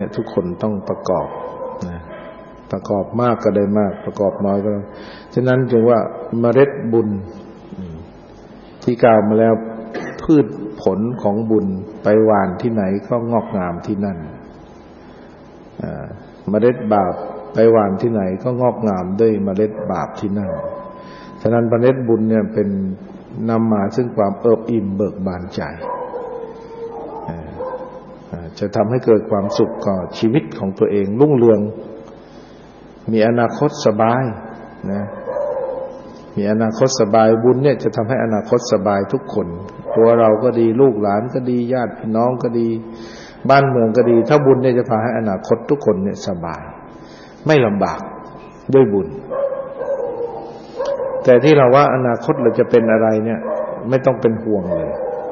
เนี่ยทุกคนต้องประกอบนะประกอบมากก็ได้มากประกอบน้อยก็ได้ฉะนั้นจึงว่าเมล็ดบุญที่กล่าวมาแล้วพืชผลของบุญไปหว่านที่ไหนก็งอกงามที่นั่นเมล็ดบาปไปหว่านที่ไหนก็งอกงามด้วยเมล็ดบาปที่นั่นฉะนั้นเมล็ดบุญเนี่ยเป็นนำมาซึ่งความเอิบอิ่มเบิกบานใจจะทำให้เกิดความสุขกับชีวิตของตัวเองรุ่งเรืองมีอนาคตสบายนะมีอนาคตสบายบุญเนี่ยจะทำให้อนาคตสบายทุกคนตัวเราก็ดีลูกหลานก็ดีญาติพี่น้องก็ดีบ้านเมืองก็ดีถ้าบุญเนี่ยจะพาให้อนาคตทุกคนเนี่ยสบายไม่ลำบากด้วยบุญแต่ที่เราว่าอนาคตเราจะเป็นอะไรเนี่ยไม่ต้องเป็นห่วงเลย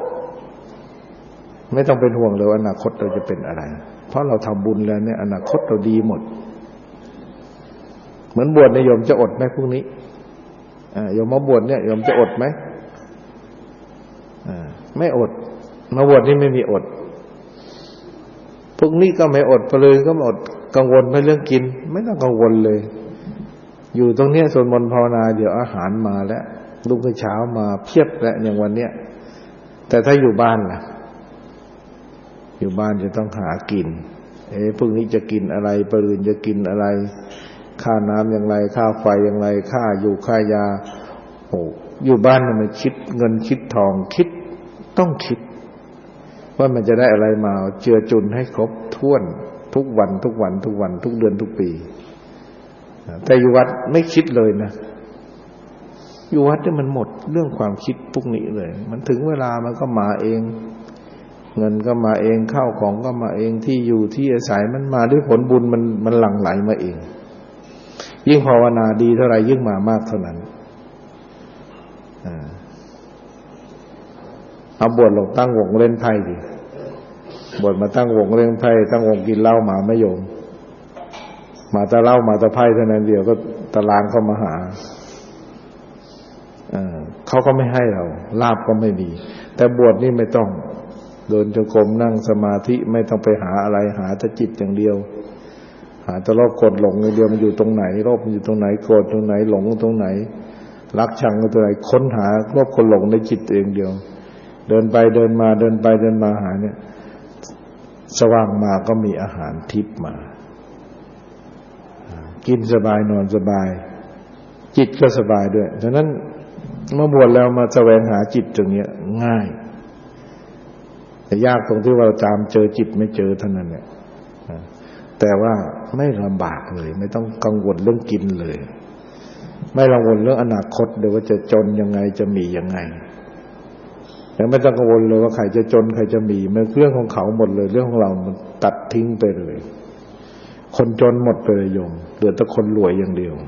ไม่ต้องเป็นห่วงเลยว่าอนาคตเราจะเป็นอะไรเพราะเราทำบุญแล้วเนี่ยอนาคตเราดีหมดเหมือนบวชในโยมจะอดไหมพรุ่งนี้โยมมาบวชเนี่ยโยมจะอดไหมไม่อดมาบวชนี่ไม่มีอดพรุ่งนี้ก็ไม่อดไปเลยก็ไม่อดกังวลไม่เรื่องกินไม่ต้องกังวลเลยอยู่ตรงเนี้ยสวดมนต์ภาวนาเดี๋ยวอาหารมาแล้วลุกเช้ามาเพียบแล้วอย่างวันเนี้ยแต่ถ้าอยู่บ้านล่ะอยู่บ้านจะต้องหากินพรุ่งนี้จะกินอะไรปรืนจะกินอะไรค่าน้ำอย่างไรค่าไฟอย่างไรค่าอยู่ค่ายาโอ้อยู่บ้านมันคิดเงินคิดทองคิดต้องคิดว่ามันจะได้อะไรมาเจือจุนให้ครบถ้วนทุกวันทุกวันทุกวันทุกเดือนทุกปีแต่อยู่วัดไม่คิดเลยนะอยู่วัดเนี่ยมันหมดเรื่องความคิดพวกนี้เลยมันถึงเวลามันก็มาเองเงินก็มาเองข้าวของก็มาเองที่อยู่ที่อาศัยมันมาด้วยผลบุญมันหลั่งไหลมาเองยิ่งภาวนาดีเท่าไหร่ยิ่งมามากเท่านั้นเอาบวชลงตั้งวงเล่นไพ่ดิบวชมาตั้งวงเล่นไพ่ตั้งวงกินเหล้ามาไม่โยมมาแต่เหล้ามาแต่ไพ่เท่านั้นเดียวก็ตารางเข้ามาหาเขาก็ไม่ให้เราลาภก็ไม่มีแต่บวชนี่ไม่ต้องเดินจงกรมนั่งสมาธิไม่ต้องไปหาอะไรหาแต่จิตอย่างเดียวหาแต่โลภโกรธหลงอย่างเดียวมันอยู่ตรงไหนโลภมันอยู่ตรงไหนโกรธตรงไหนหลงตรงไหนรักชังตรงไหนค้นหาโลภโกรธหลงในจิตเองเดียวเดินไปเดินมาเดินไปเดินมาหาเนี่ยสว่างมาก็มีอาหารทิพย์มากินสบายนอนสบายจิตก็สบายด้วยฉะนั้นเมื่อบวชแล้วมาแสวงหาจิตตรงนี้ง่ายแต่ยากตรงที่ว่าเราตามเจอจิตไม่เจอเท่านั้นเนี่ยแต่ว่าไม่ลำบากเลยไม่ต้องกังวลเรื่องกินเลยไม่กังวลเรื่องอนาคตเดี๋ยวว่าจะจนยังไงจะมียังไงยังไม่ต้องกังวลเลยว่าใครจะจนใครจะมีมันเรื่องของเขาหมดเลยเรื่องของเรามันตัดทิ้งไปเลยคนจนหมดไปเลยโยมเหลือแต่คนรวยอย่างเดียว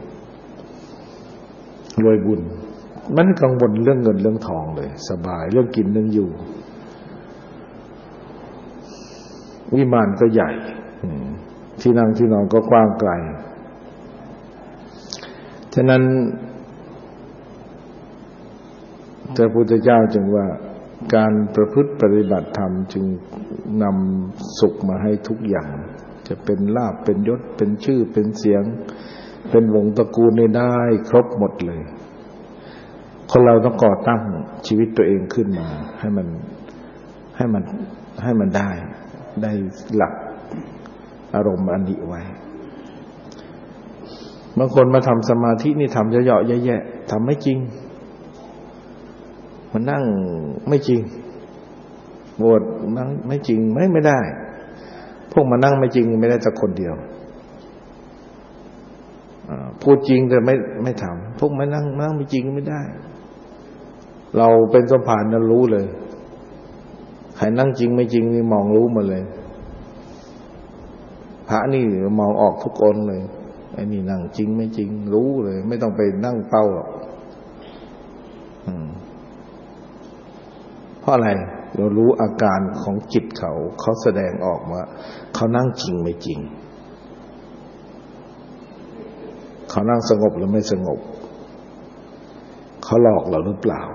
รวยบุญมันกังวลเรื่องเงินเรื่องทองเลยสบายเรื่องกินเรื่องอยู่วิมานก็ใหญ่ที่นั่งที่นอนก็กว้างไกลฉะนั้นพระพุทธเจ้าจึงว่าการประพฤติปฏิบัติธรรมจึงนำสุขมาให้ทุกอย่างจะเป็นลาภเป็นยศเป็นชื่อเป็นเสียงเป็นวงตระกูลได้ครบหมดเลยคนเราต้องก่อตั้งชีวิตตัวเองขึ้นมาให้มันได้หลักอารมณ์อันนี้ไว้บางคนมาทำสมาธินี่ทำเยอะๆแย่ๆทำไม่จริงมันนั่งไม่จริงบวชนั่งไม่จริงไม่ได้พวกมานั่งไม่จริงไม่ได้สักคนเดียวพูดจริงแต่ไม่ทำพวกมานั่งไม่จริงไม่ได้เราเป็นสมภารนั้นรู้เลยใครนั่งจริงไม่จริงนี่มองรู้หมดเลยพระนี่มองออกทุกคนเลยไอ้นี่นั่งจริงไม่จริงรู้เลยไม่ต้องไปนั่งเฝ้าหรอกเพราะอะไรเรารู้อาการของจิตเขาแสดงออกว่าเขานั่งจริงไม่จริงเขานั่งสงบหรือไม่สงบเขาหลอกเราหรือเปล่า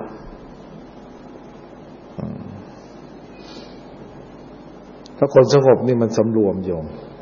ถ้าคนสงบนี่มันสำรวมโยม